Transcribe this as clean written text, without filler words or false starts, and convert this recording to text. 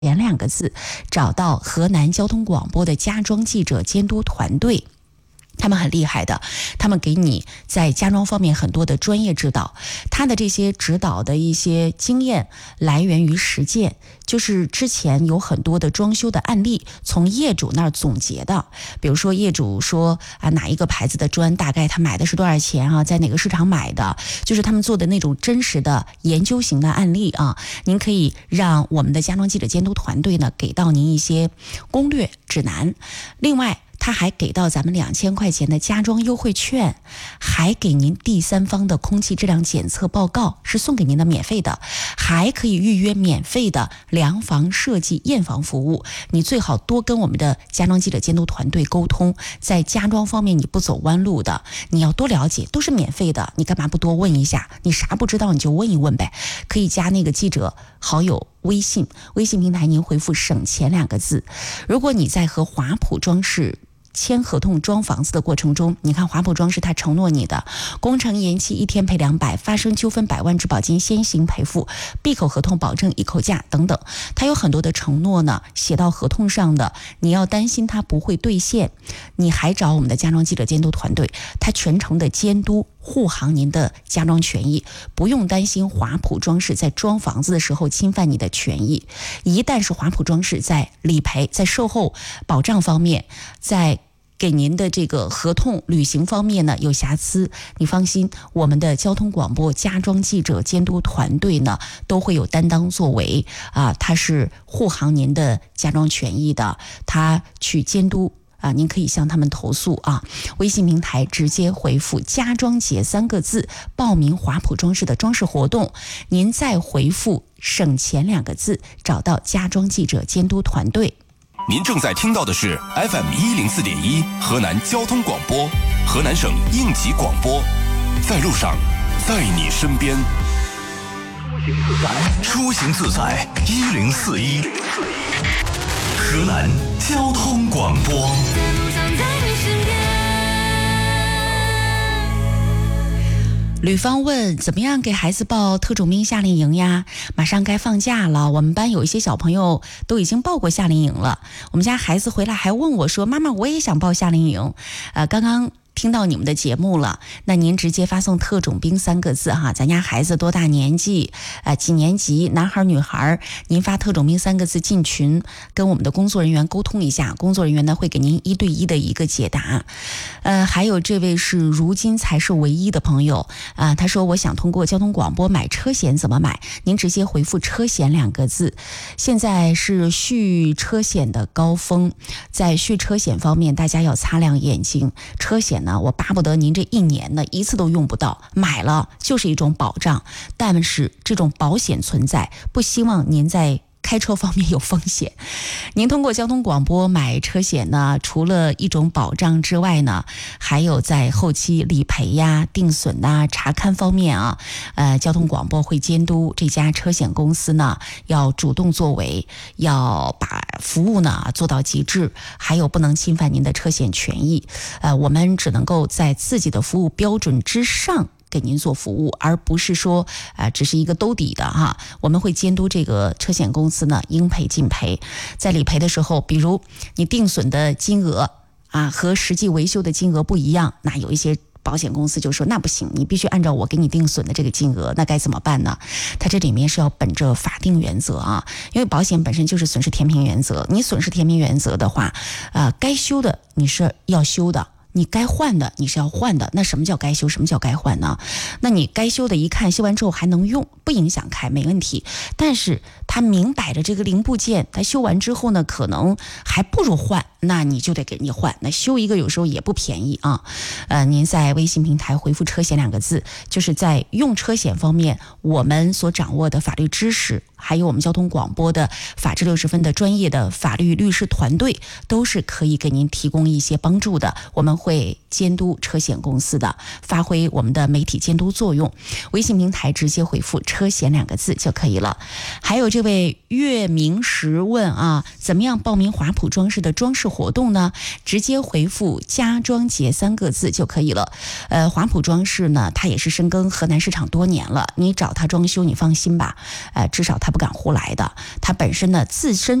前2个字，找到河南交通广播的家装记者监督团队。他们很厉害的，他们给你在家装方面很多的专业指导，他的这些指导的一些经验来源于实践，就是之前有很多的装修的案例从业主那儿总结的。比如说业主说哪一个牌子的砖大概他买的是多少钱啊，在哪个市场买的，就是他们做的那种真实的研究型的案例啊。您可以让我们的家装记者监督团队呢给到您一些攻略指南。另外他还给到咱们2000块钱的家装优惠券，还给您第三方的空气质量检测报告，是送给您的，免费的，还可以预约免费的量房设计验房服务。你最好多跟我们的家装记者监督团队沟通，在家装方面你不走弯路的，你要多了解，都是免费的，你干嘛不多问一下？你啥不知道你就问一问呗。可以加那个记者好友微信平台，您回复省钱2个字。如果你在和华普装饰签合同装房子的过程中，你看华普装饰他承诺你的工程延期1天赔200，发生纠纷100万质保金先行赔付，闭口合同保证一口价等等，他有很多的承诺呢，写到合同上的，你要担心他不会兑现，你还找我们的家装记者监督团队，他全程的监督护航您的家装权益，不用担心华普装饰在装房子的时候侵犯你的权益。一旦是华普装饰在理赔、在售后保障方面，在给您的这个合同履行方面呢有瑕疵，你放心，我们的交通广播家装记者监督团队呢都会有担当作为他是护航您的家装权益的，他去监督您可以向他们投诉啊。微信平台直接回复家装节3个字报名华普装饰的装饰活动，您再回复省钱2个字，找到家装记者监督团队。 您正在听到的是 FM104.1 河南交通广播，河南省应急广播，在路上，在你身边。出行自在1041，河南交通广播。 吕芳问怎么样给孩子报特种兵夏令营呀？马上该放假了，我们班有一些小朋友都已经报过夏令营了。我们家孩子回来还问我说，妈妈我也想报夏令营。刚刚听到你们的节目了，那您直接发送特种兵3个字哈，咱家孩子多大年纪几年级，男孩女孩，您发特种兵3个字进群，跟我们的工作人员沟通一下，工作人员呢会给您1对1的一个解答。还有这位是如今才是唯一的朋友他说我想通过交通广播买车险怎么买？您直接回复车险2个字。现在是续车险的高峰，在续车险方面大家要擦亮眼睛，车险呢我巴不得您这1年呢一次都用不到，买了就是一种保障，但是这种保险存在，不希望您在开车方面有风险。您通过交通广播买车险呢，除了一种保障之外呢，还有在后期理赔呀、定损查勘方面交通广播会监督这家车险公司呢要主动作为，要把服务呢做到极致，还有不能侵犯您的车险权益。我们只能够在自己的服务标准之上给您做服务，而不是说只是一个兜底的哈。我们会监督这个车险公司呢应赔尽赔。在理赔的时候，比如你定损的金额和实际维修的金额不一样，那有一些保险公司就说那不行，你必须按照我给你定损的这个金额，那该怎么办呢？它这里面是要本着法定原则因为保险本身就是损失填平原则，你损失填平原则的话该修的你是要修的，你该换的你是要换的。那什么叫该修，什么叫该换呢？那你该修的一看修完之后还能用，不影响开，没问题。但是它明摆着这个零部件，它修完之后呢可能还不如换，那你就得给人家换。那修一个有时候也不便宜您在微信平台回复车险2个字，就是在用车险方面我们所掌握的法律知识，还有我们交通广播的法治60分的专业的法律律师团队，都是可以给您提供一些帮助的。我们会监督车险公司的，发挥我们的媒体监督作用。微信平台直接回复车险2个字就可以了。还有这位月明时问怎么样报名华普装饰的装饰活动呢？直接回复家装节3个字就可以了。华普装饰呢，它也是深耕河南市场多年了，你找它装修你放心吧，至少它不敢胡来的，它本身呢自身